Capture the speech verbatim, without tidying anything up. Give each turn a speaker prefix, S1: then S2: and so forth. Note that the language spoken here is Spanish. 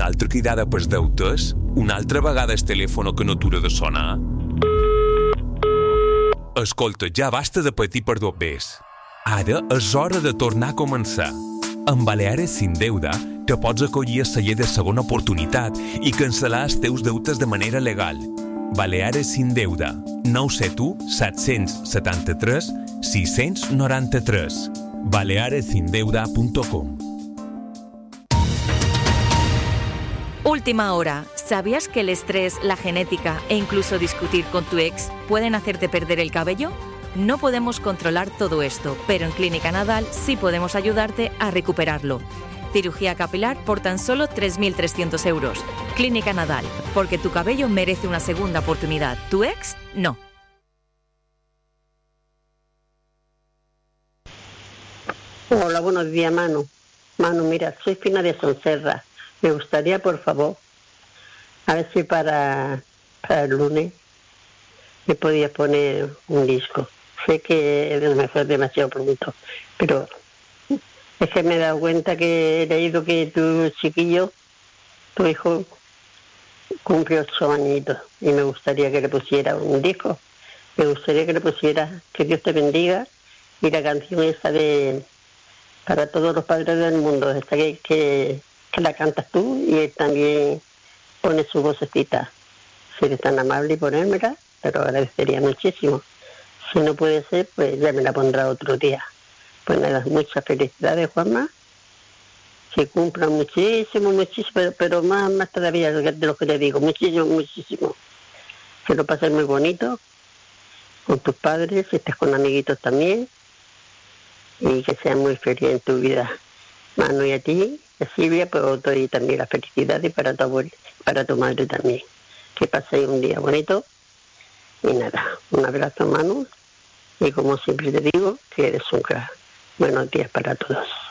S1: altra cridada pels deutes? Una altra vegada el telèfon que no atura de sonar? Escolta, ja basta de patir per dos bes. Ara és hora de tornar a començar. Amb Baleares Sin Deuda te pots acollir a la llei de segona oportunitat i cancel·lar els teus deutes de manera legal. Baleares Sin Deuda. nou set u set set tres sis nou tres. baleares sin deuda punto com.
S2: Última hora. ¿Sabías que el estrés, la genética e incluso discutir con tu ex pueden hacerte perder el cabello? No podemos controlar todo esto, pero en Clínica Nadal sí podemos ayudarte a recuperarlo. Cirugía capilar por tan solo tres mil trescientos euros. Clínica Nadal, porque tu cabello merece una segunda oportunidad. ¿Tu ex? No.
S3: Hola, buenos días, Manu. Manu, mira, soy Fina de Sonserra. Me gustaría, por favor, a ver si para, para el lunes me podías poner un disco. Sé que a lo mejor es demasiado pronto, pero es que me he dado cuenta que he leído que tu chiquillo, tu hijo, cumple ocho añitos y me gustaría que le pusiera un disco. Me gustaría que le pusiera Que Dios te bendiga y la canción esa de Para todos los padres del mundo, esta que, que, que la cantas tú y él también pone su vocecita. Si eres tan amable y ponérmela, te lo agradecería muchísimo. Si no puede ser, pues ya me la pondrá otro día. Pues nada, muchas felicidades, Juanma. Que cumplan muchísimo, muchísimo, pero, pero más, más todavía de lo que te digo, muchísimo, muchísimo. Que lo pases muy bonito con tus padres, si estás con amiguitos también, y que seas muy feliz en tu vida. Manu, y a ti, a Silvia, pues os doy también las felicidades para tu abuela, para tu madre también. Que paséis un día bonito. Y nada, un abrazo, Manu, y como siempre te digo, que eres un crack. Buenos días para todos.